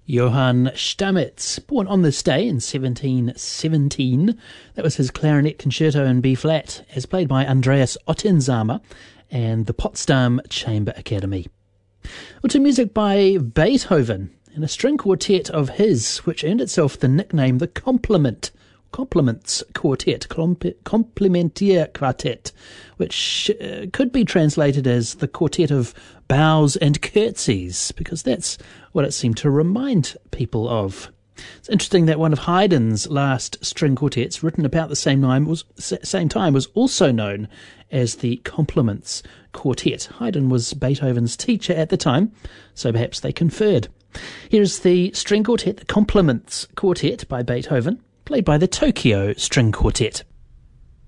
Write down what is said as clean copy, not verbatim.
Johann Stamitz, born on this day in 1717. That was his clarinet concerto in B-flat, as played by Andreas Ottensamer and the Potsdam Chamber Academy. Well, to music by Beethoven, and a string quartet of his, which earned itself the nickname the Compliments Quartet, Complimentier Quartet, which could be translated as the Quartet of Bows and Curtsies, because that's what it seemed to remind people of. It's interesting that one of Haydn's last string quartets, written about the same time, was also known as the Compliments Quartet. Haydn was Beethoven's teacher at the time, so perhaps they conferred. Here's the string quartet, the Compliments Quartet by Beethoven, played by the Tokyo String Quartet.